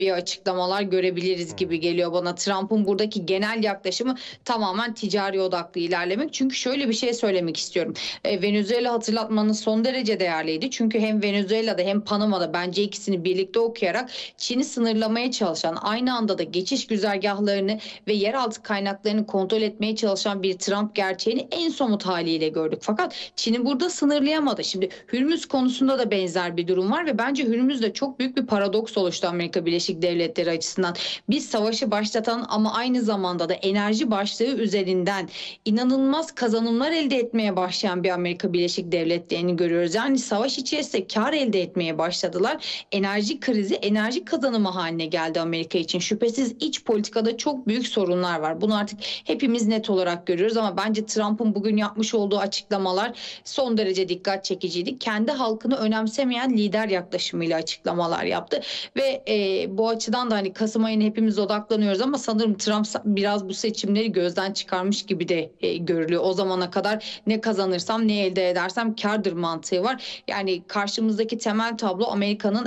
bir açıklamalar görebiliriz gibi geliyor bana. Trump'ın buradaki genel yaklaşımı tamamen ticari odaklı ilerlemek. Çünkü şöyle bir şey söylemek istiyorum. Venezuela hatırlatmanız son derece değerliydi. Çünkü hem Venezuela'da hem Panama'da bence ikisini birlikte okuyarak Çin'i sınırlamaya çalışan, aynı anda da geçiş güzergahlarını ve yeraltı kaynaklarını kontrol etmeye çalışan bir Trump gerçeğini en somut haliyle gördük. Fakat Çin'i burada sınırlayamadı. Şimdi Hürmüz konusunda da benzer bir durum var ve bence Hürmüz'de çok büyük bir paradoks oluştu Amerika Birleşik Devletleri açısından. Biz savaşı başlatan ama aynı zamanda da enerji başlığı üzerinden inanılmaz kazanımlar elde etmeye başlayan bir Amerika Birleşik Devletleri'ni görüyoruz. Yani savaş içerisinde kar elde etmeye başladılar. Enerji krizi, enerji kazanımı haline geldi Amerika için. Şüphesiz iç politikada çok büyük sorunlar var. Bunu artık hepimiz net olarak görüyoruz ama bence Trump'ın bugün yapmış olduğu açıklamalar son derece dikkat çekiciydi. Kendi halkını önemsemeyen lider yaklaşımıyla açıklamalar yaptı ve bu açıdan da hani Kasım ayına hepimiz odaklanıyoruz ama sanırım Trump biraz bu seçimleri gözden çıkarmış gibi de görülüyor. O zamana kadar ne kazanırsam ne elde edersem kârdır mantığı var. Yani karşımızdaki temel tablo Amerika'nın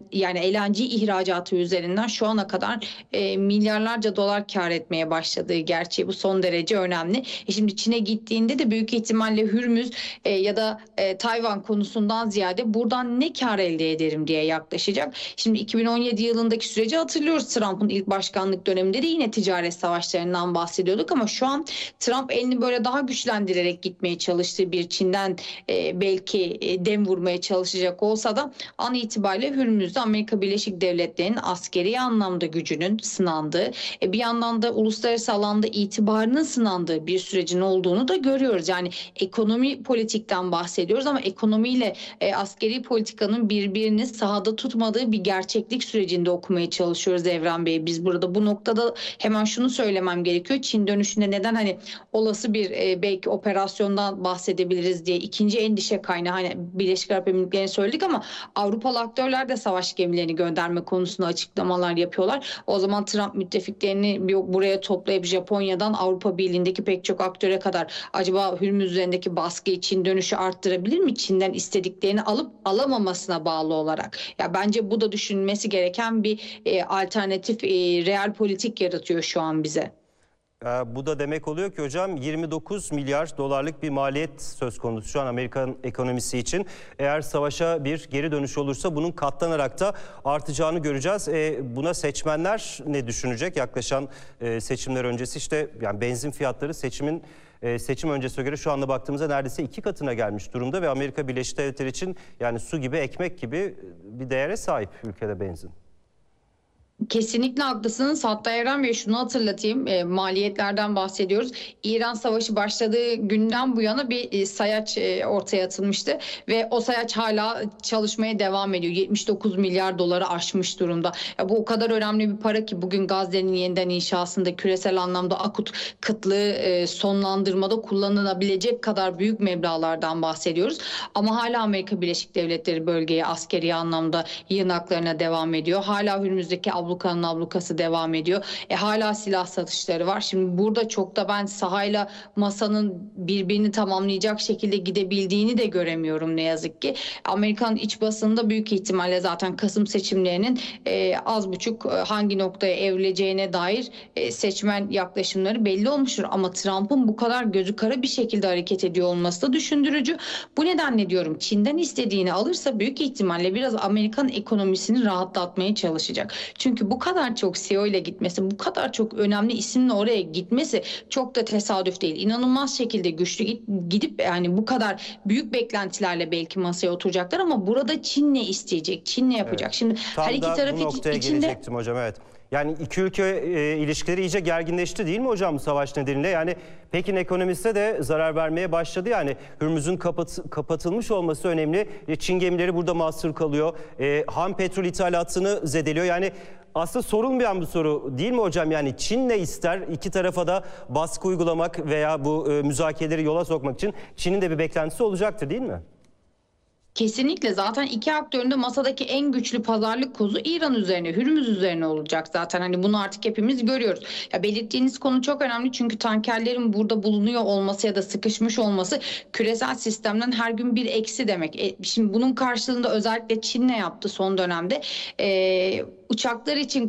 LNG ihracatı üzerinden şu ana kadar milyarlarca dolar kar etmeye başladığı gerçeği, bu son derece önemli. Şimdi Çin'e gittiğinde de büyük ihtimalle Hürmüz ya da Tayvan konusundan ziyade buradan ne kar elde ederim diye yaklaşacak. Şimdi 2017 yılındaki süreci hatırlıyoruz. Trump'ın ilk başkanlık döneminde de yine ticaret savaşlarından bahsediyorduk ama şu an Trump elini böyle daha güçlendirerek gitmeye çalıştığı bir Çin'den belki dem vurmaya çalışacak olsa da an itibariyle Hürmüz'de Amerika Birleşik Devletleri'nin askeri anlamda gücünün sınandığı, bir yandan da uluslararası alanda itibarının sınandığı bir sürecin olduğunu da görüyoruz. Yani ekonomi politikten bahsediyoruz ama ekonomiyle askeri politikanın birbirini sahada tutmadığı bir gerçeklik sürecinde okumaya çalışıyoruz Evren Bey. Biz burada bu noktada hemen şunu söylemem gerekiyor. Çin dönüşünde neden hani olası bir belki operasyondan bahsedebiliriz diye ikinci endişe kaynağı, hani Birleşik Arap Emirlikleri'ni söyledik ama Avrupalı aktörler de savaş gemilerini gönderme konusunda açıklamalar yapıyorlar. O zaman Trump müttefiklerini buraya toplayıp Japonya'dan Avrupa Birliği'ndeki pek çok aktöre kadar acaba Hürmüz üzerindeki baskıyı Çin dönüşü arttırabilir mi? Çin'den istediklerini alıp alamamasına bağlı olarak. Ya bence bu da düşünülmesi gereken bir alternatif real politik yaratıyor şu an bize. Bu da demek oluyor ki hocam 29 milyar dolarlık bir maliyet söz konusu şu an Amerikan ekonomisi için. Eğer savaşa bir geri dönüş olursa bunun katlanarak da artacağını göreceğiz. Buna seçmenler ne düşünecek? Yaklaşan seçimler öncesi işte yani benzin fiyatları seçim öncesine göre şu anda baktığımızda neredeyse 2 katına gelmiş durumda ve Amerika Birleşik Devletleri için yani su gibi ekmek gibi bir değere sahip ülkede benzin. Kesinlikle haklısınız. Hatta Evren Bey şunu hatırlatayım. Maliyetlerden bahsediyoruz. İran Savaşı başladığı günden bu yana bir sayaç ortaya atılmıştı. Ve o sayaç hala çalışmaya devam ediyor. 79 milyar doları aşmış durumda. Bu o kadar önemli bir para ki bugün Gazze'nin yeniden inşasında küresel anlamda akut kıtlığı sonlandırmada kullanılabilecek kadar büyük meblağlardan bahsediyoruz. Ama hala Amerika Birleşik Devletleri bölgeye askeri anlamda yığınaklarına devam ediyor. Hala Hürmüz'deki ablukanın ablukası devam ediyor. Hala silah satışları var. Şimdi burada çok da ben sahayla masanın birbirini tamamlayacak şekilde gidebildiğini de göremiyorum ne yazık ki. Amerikan iç basında büyük ihtimalle zaten Kasım seçimlerinin az buçuk hangi noktaya evrileceğine dair seçmen yaklaşımları belli olmuştur. Ama Trump'ın bu kadar gözü kara bir şekilde hareket ediyor olması da düşündürücü. Bu nedenle diyorum Çin'den istediğini alırsa büyük ihtimalle biraz Amerikan ekonomisini rahatlatmaya çalışacak. Çünkü bu kadar çok CEO ile gitmesi, bu kadar çok önemli isimle oraya gitmesi çok da tesadüf değil. İnanılmaz şekilde güçlü gidip yani bu kadar büyük beklentilerle belki masaya oturacaklar ama burada Çin ne isteyecek, Çin ne yapacak? Evet. Şimdi Tam her iki da taraf bu noktaya içinde gelecektim hocam, evet. Yani iki ülke ilişkileri iyice gerginleşti değil mi hocam bu savaş nedeniyle? Yani Pekin ekonomisine de zarar vermeye başladı. Yani Hürmüz'ün kapatılmış olması önemli. Çin gemileri burada mahsur kalıyor. Ham petrol ithalatını zedeliyor. Yani aslında sorulmayan bir soru değil mi hocam? Yani Çin ne ister? İki tarafa da baskı uygulamak veya bu müzakereleri yola sokmak için Çin'in de bir beklentisi olacaktır değil mi? Kesinlikle zaten iki aktörün de masadaki en güçlü pazarlık kozu İran üzerine, Hürmüz üzerine olacak zaten. Hani bunu artık hepimiz görüyoruz. Ya belirttiğiniz konu çok önemli çünkü tankerlerin burada bulunuyor olması ya da sıkışmış olması küresel sistemden her gün bir eksi demek. Şimdi bunun karşılığında özellikle Çin ne yaptı son dönemde? Uçaklar için